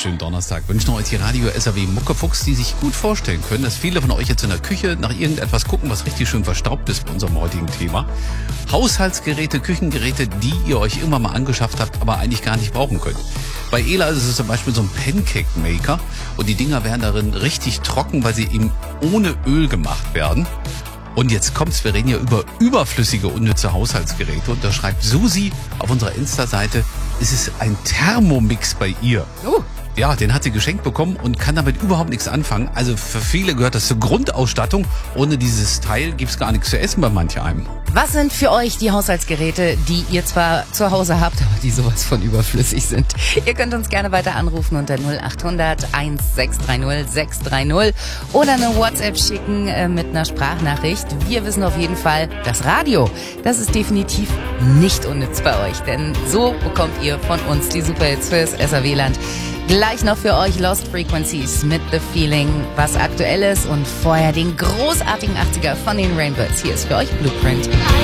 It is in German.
schönen Donnerstag. Wünschen euch die Radio SAW Muckefuchs, die sich gut vorstellen können, dass viele von euch jetzt in der Küche nach irgendetwas gucken, was richtig schön verstaubt ist bei unserem heutigen Thema. Haushaltsgeräte, Küchengeräte, die ihr euch irgendwann mal angeschafft habt, aber eigentlich gar nicht brauchen könnt. Bei Ela ist es zum Beispiel so ein Pancake-Maker und die Dinger werden darin richtig trocken, weil sie eben ohne Öl gemacht werden. Und jetzt kommt's, wir reden ja über überflüssige, unnütze Haushaltsgeräte. Und da schreibt Susi auf unserer Insta-Seite, es ist ein Thermomix bei ihr. Ja, den hat sie geschenkt bekommen und kann damit überhaupt nichts anfangen. Also für viele gehört das zur Grundausstattung. Ohne dieses Teil gibt's gar nichts zu essen bei manch einem. Was sind für euch die Haushaltsgeräte, die ihr zwar zu Hause habt, aber die sowas von überflüssig sind? Ihr könnt uns gerne weiter anrufen unter 0800 1630 630 oder eine WhatsApp schicken mit einer Sprachnachricht. Wir wissen auf jeden Fall, das Radio, das ist definitiv nicht unnütz bei euch, denn so bekommt ihr von uns die Superhits fürs SAW-Land. Gleich noch für euch Lost Frequencies mit The Feeling, was aktuell ist, und vorher den großartigen 80er von den Rainbirds. Hier ist für euch Blueprint.